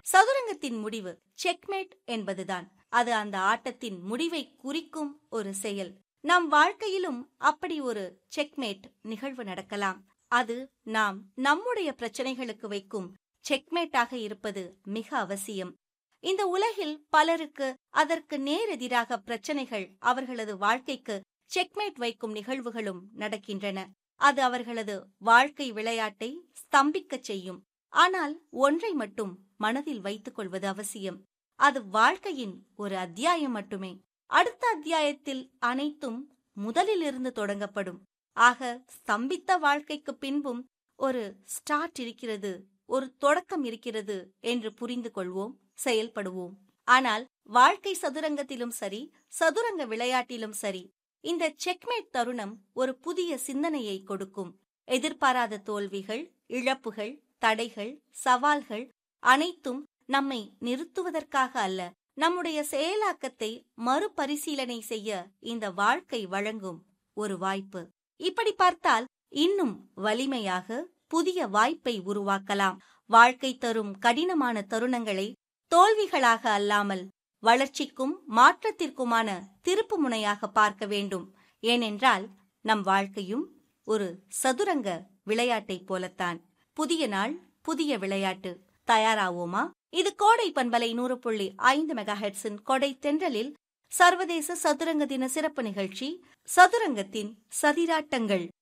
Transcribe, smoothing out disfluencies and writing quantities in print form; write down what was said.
சதுரங்கத்தின் முடிவு செக்மேட் என்பதுதான். அது அந்த ஆட்டத்தின் முடிவை குறிக்கும் ஒரு செயல். நம் வாழ்க்கையிலும் அப்படி ஒரு செக்மேட் நிகழ்வு நடக்கலாம். அது நாம் நம்முடைய பிரச்சனைகளுக்கு வைக்கும் செக்மேட்டாக இருப்பது மிக அவசியம். இந்த உலகில் பலருக்கு அதற்கு நேரெதிராக பிரச்சனைகள் அவர்களது வாழ்க்கைக்கு செக்மேட் வைக்கும் நிகழ்வுகளும் நடக்கின்றன. அது அவர்களது வாழ்க்கை விளையாட்டை ஸ்தம்பிக்கச் செய்யும். ஆனால் ஒன்றை மட்டும் மனதில் வைத்துக் கொள்வது அவசியம். அது வாழ்க்கையின் ஒரு அத்தியாயம் மட்டுமே. அடுத்த அத்தியாயத்தில் அனைத்தும் முதலிலிருந்து தொடங்கப்படும். ஆக ஸ்தம்பித்த வாழ்க்கைக்கு பின்பும் ஒரு ஸ்டார்ட் இருக்கிறது, ஒரு தொடக்கம் இருக்கிறது என்று புரிந்து கொள்வோம், செயல்படுவோம். ஆனால் வாழ்க்கை சதுரங்கத்திலும் சரி, சதுரங்க விளையாட்டிலும் சரி, இந்த செக்மேட் தருணம் ஒரு புதிய சிந்தனையை கொடுக்கும். எதிர்பாராத தோல்விகள், இழப்புகள், தடைகள், சவால்கள் அனைத்தும் நம்மை நிறுத்துவதற்காக அல்ல, நம்முடைய செயலாக்கத்தை மறுபரிசீலனை செய்ய இந்த வாழ்க்கை வழங்கும் ஒரு வாய்ப்பு. இப்படி பார்த்தால் இன்னும் வலிமையாக புதிய வாய்ப்பை உருவாக்கலாம். வாழ்க்கை தரும் கடினமான தருணங்களை தோல்விகளாக அல்லாமல் வளர்ச்சிக்கும் மாற்றத்திற்குமான திருப்பு முனையாக பார்க்க வேண்டும். ஏனென்றால் நம் வாழ்க்கையும் ஒரு சதுரங்க விளையாட்டைப் போலத்தான். புதிய நாள், புதிய விளையாட்டு. தயாராவோமா? இது கோடை பண்பலை 100.5 மெகாஹெர்ட்ஸின் கொடை தென்றலில் சர்வதேச சதுரங்க தின சிறப்பு நிகழ்ச்சி, சதுரங்கத்தின் சதிராட்டங்கள்.